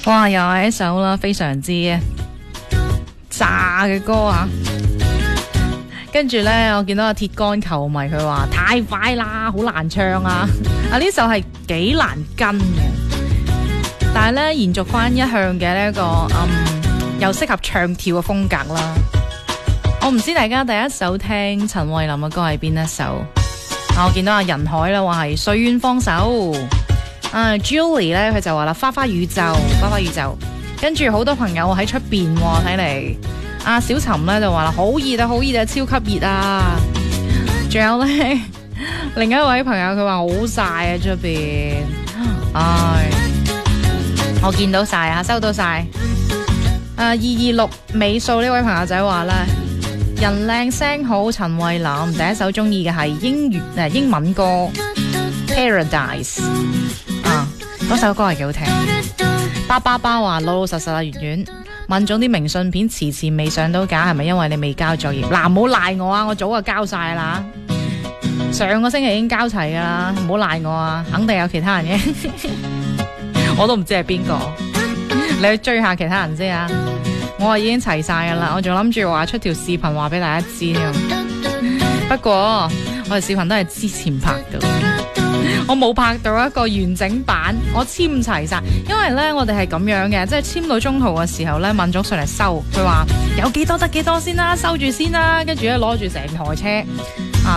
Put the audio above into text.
哇，又係一首啦，非常之炸嘅歌啊！跟住呢，我見到阿鐵杆球迷佢話太快啦，好難唱啊！呢首係幾難跟嘅，但係呢，延續翻一向嘅呢一個又適合唱跳嘅風格啦。我唔知大家第一首聽陳慧琳嘅歌係邊一首？我見到阿仁海啦話係《誰願放手》。Julie 咧佢就話啦花花宇宙，花花宇宙，跟住好多朋友喺出邊睇嚟，阿小尋咧就話啦好熱啊，好熱啊，超級熱啊！仲有咧另一位朋友佢話好曬啊出邊，唉，我見到曬啊，收到曬。226尾數呢位朋友仔話咧，人靚聲好，陳慧琳第一首中意嘅係英文歌 Paradise。嗰首歌係幾好聽。巴巴巴話老老實實啊，圓圓問總啲明信片遲遲未上到架，係咪因為你未交作業？嗱，唔好賴我啊，我早就交晒啦，上個星期已經交齊噶啦，唔好賴我啊，肯定有其他人嘅，我都唔知係邊個，你去追下其他人先啊。我已經齊晒噶啦，我仲諗住話出條視頻話俾大家知添。不過我哋視頻都係之前拍嘅。我冇拍到一個完整版，我簽齊晒，因為呢，我哋係咁樣嘅，即係簽到中途嘅時候呢，問咗上嚟收，佢話有幾多得幾多先啦，收住先啦，跟住咧攞住成台車，